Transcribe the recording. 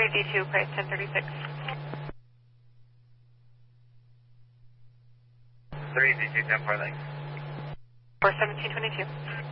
D2, price 1036. 3D2, 10 for length. For 1722.